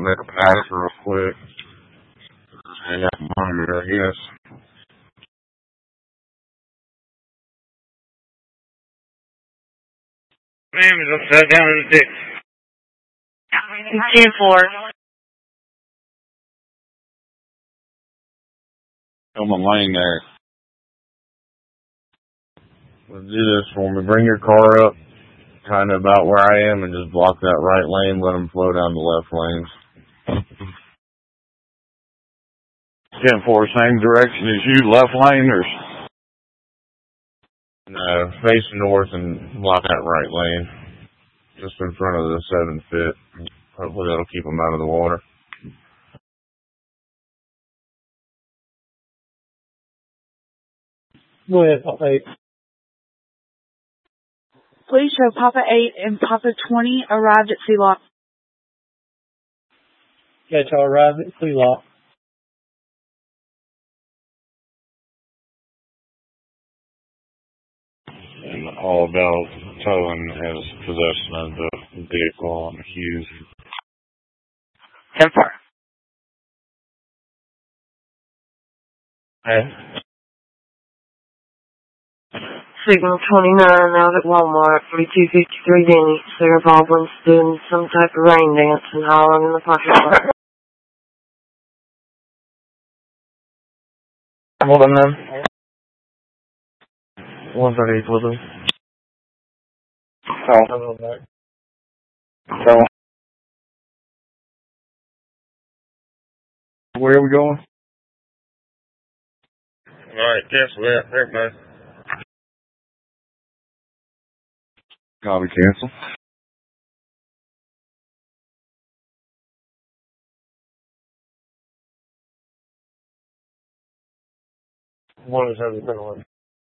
make a pass real quick. I got monitor, I guess. Ma'am is upside down in the ditch. 10-4. Come on, lane there. Let's do this for me. Bring your car up kind of about where I am and just block that right lane. Let them flow down the left lanes. 10-4, same direction as you, left lane or? No, face north and block that right lane. Just in front of the 7-fit. Hopefully that'll keep them out of the water. Go ahead, Papa 8. Please show Papa 8 and Papa 20 arrived at Sea Lock. Got y'all arrived at Sea Lock. And all Bell Towing has possession of the vehicle on the Hughes. 10-4. Hey. Signal 29 out at Walmart, 3253 Denny. Sarah Baldwin's doing some type of rain dance and hollering in the parking lot. Hold on, then. 138 with them. So. Where are we going? Alright, cancel that. There, bud. Copy, cancel. One is having been on.